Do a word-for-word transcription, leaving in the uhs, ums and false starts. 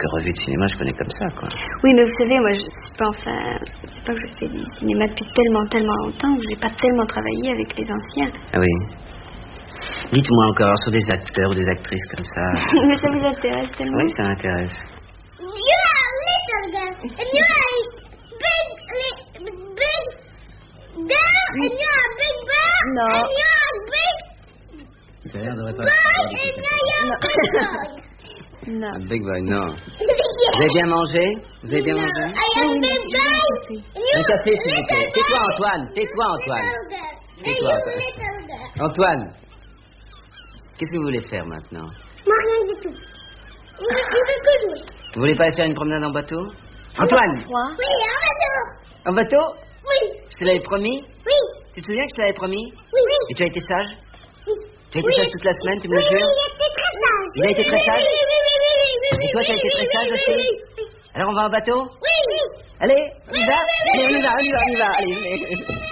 quelques revues de cinéma, je connais comme ça, quoi. Oui, mais vous savez, moi, je sais pas, enfin, c'est pas que je fais du cinéma depuis tellement, tellement longtemps que j'ai pas tellement travaillé avec les anciens. Ah oui. Dites-moi encore sur des acteurs ou des actrices comme ça. Mais ça vous intéresse tellement? Oui, ça m'intéresse. You are a little girl, and you are a big, li- big girl, and you are a big bird, No. and you are a big Ça a l'air de boy, and you are a big boy. Non. Un big boy, non. Vous avez bien mangé? Vous avez bien No, mangé? I am big boy, and you Un café, are s'il vous plaît. little Tais-toi, girl. Antoine. Tais-toi, Antoine. Little girl, and Tais-toi, you Antoine. little girl. Antoine, qu'est-ce que vous voulez faire maintenant? Moi, rien du tout. Il veut, il veut que jouer. Vous voulez pas aller faire une promenade en bateau? Antoine! Quoi? Oui, un bateau. En bateau? Oui, Je te l'avais promis? oui, Tu te souviens que je te l'avais promis? oui, oui. Et tu as été sage? Oui. Tu as été Oui. sage toute la semaine, tu me le Oui, jures? oui, il était très sage. Il a été très sage? Oui, oui, oui, oui, oui, oui, oui, Et toi, oui, tu as été oui, très oui, sage oui, aussi? oui, oui. Alors on va en bateau? Oui, oui. Allez, on y Oui, va? oui, oui, Allez, on y oui, va, on oui, y va, on y oui, va. oui. Allez.